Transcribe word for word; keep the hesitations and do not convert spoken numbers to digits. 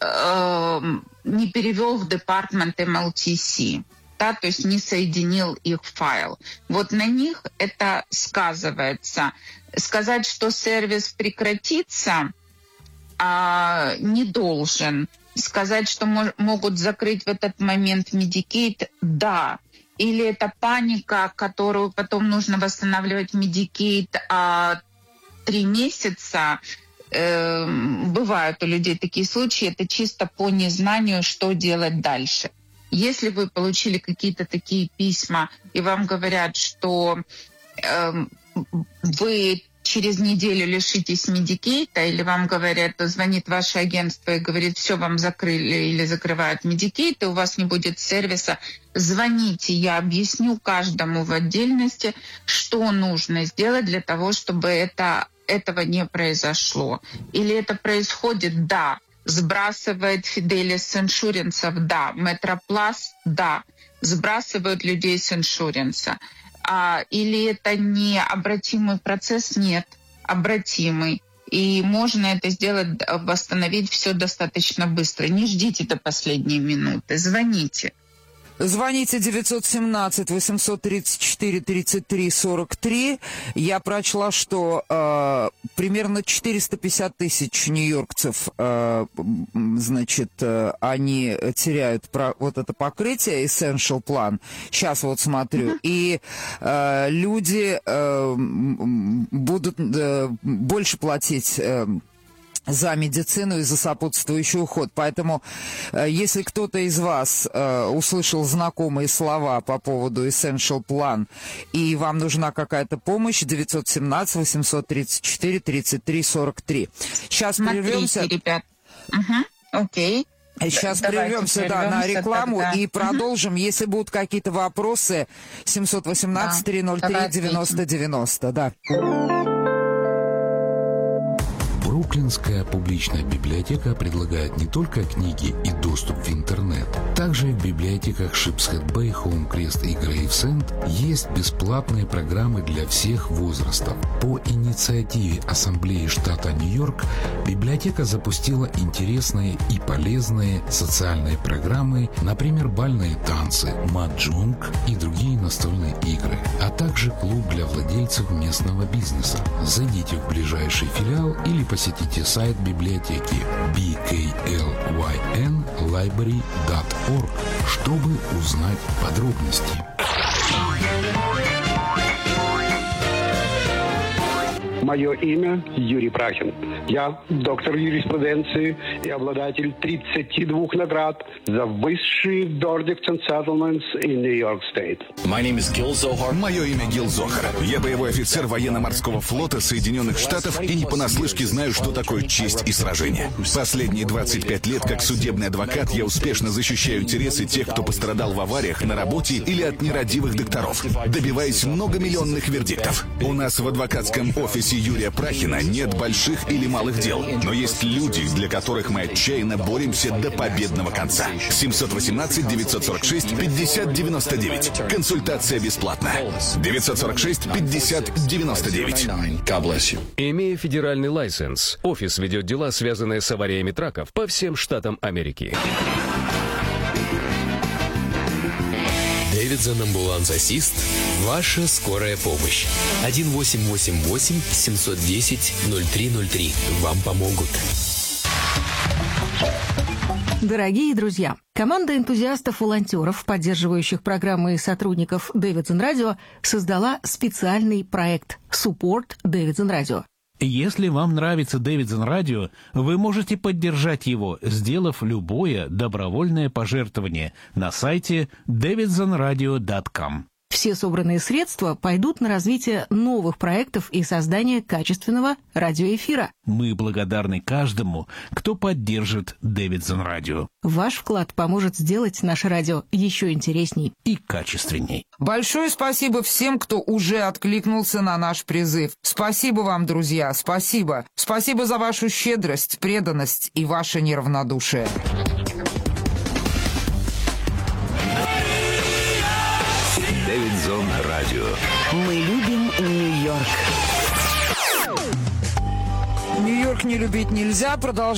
э, не перевел в департмент эм эл ти си. Да, то есть не соединил их в файл. Вот на них это сказывается. Сказать, что сервис прекратится, а, не должен. Сказать, что мож- могут закрыть в этот момент Medicaid, да. Или это паника, которую потом нужно восстанавливать Medicaid, а три месяца. Э, бывают у людей такие случаи. Это чисто по незнанию, что делать дальше. Если вы получили какие-то такие письма, и вам говорят, что э, вы через неделю лишитесь Medicaid, или вам говорят, звонит ваше агентство и говорит, все, вам закрыли или закрывают Medicaid, и у вас не будет сервиса, звоните, я объясню каждому в отдельности, что нужно сделать для того, чтобы это, этого не произошло. Или это происходит, да, сбрасывает Fidelis с иншуренсов, да. Метроплас, да. Сбрасывают людей с иншуренса. А, или это необратимый процесс? Нет, обратимый. И можно это сделать, восстановить все достаточно быстро. Не ждите до последней минуты, звоните. Звоните девятьсот семнадцать восемьсот тридцать четыре тридцать три сорок три. Я прочла, что э, примерно четыреста пятьдесят тысяч нью-йоркцев, э, значит, э, они теряют про, вот это покрытие Essential Plan. Сейчас вот смотрю. Mm-hmm. И э, люди э, будут э, больше платить э, за медицину и за сопутствующий уход. Поэтому, э, если кто-то из вас э, услышал знакомые слова по поводу Essential Plan, и вам нужна какая-то помощь, девятьсот семнадцать восемьсот тридцать четыре тридцать три сорок три. Сейчас прервемся. Ребят. Угу. Окей. Сейчас прервемся, да, на рекламу тогда. И продолжим. Угу. Если будут какие-то вопросы, семьсот восемнадцать триста три девяносто девяносто. Да. Бруклинская публичная библиотека предлагает не только книги и доступ в интернет. Также в библиотеках Шипсхед-Бэй, Хоум-Крест и Грейвсенд есть бесплатные программы для всех возрастов. По инициативе Ассамблеи штата Нью-Йорк библиотека запустила интересные и полезные социальные программы, например, бальные танцы, маджонг и другие настольные игры, а также клуб для владельцев местного бизнеса. Зайдите в ближайший филиал или посетите сайт библиотеки би кей эл уай эн лайбрери точка орг, чтобы узнать подробности. Мое имя Юрий Прахин. Я доктор юриспруденции и обладатель тридцати двух наград за высшие verdicts and settlements in New York State. Мое имя Гил Зохар. Я боевой офицер военно-морского флота Соединенных Штатов и не понаслышке знаю, что такое честь и сражение. Последние двадцать пять лет как судебный адвокат я успешно защищаю интересы тех, кто пострадал в авариях на работе или от нерадивых докторов, добиваясь многомиллионных вердиктов. У нас в адвокатском офисе Юрия Прахина нет больших или малых дел, но есть люди, для которых мы отчаянно боремся до победного конца. семьсот восемнадцать девятьсот сорок шесть пятьдесят девяносто девять. Консультация бесплатна. девятьсот сорок шесть пятьдесят девяносто девять. Имея федеральный лайсенс, офис ведет дела, связанные с авариями траков по всем штатам Америки. Дэвидсон Ambulance Assist. Ваша скорая помощь. один восемь восемь восемь семь один ноль ноль три ноль три. Вам помогут. Дорогие друзья, команда энтузиастов-волонтеров, поддерживающих программы и сотрудников Дэвидсон Радио, создала специальный проект «Support Дэвидсон Радио». Если вам нравится Дэвидсон Радио, вы можете поддержать его, сделав любое добровольное пожертвование на сайте дэвидсон радио точка ком. Все собранные средства пойдут на развитие новых проектов и создание качественного радиоэфира. Мы благодарны каждому, кто поддержит Дэвидсон Радио. Ваш вклад поможет сделать наше радио еще интересней и качественней. Большое спасибо всем, кто уже откликнулся на наш призыв. Спасибо вам, друзья, спасибо. Спасибо за вашу щедрость, преданность и ваше неравнодушие. Дэвидсон Радио. Мы любим Нью-Йорк. Нью-Йорк не любить нельзя. Продолжаем.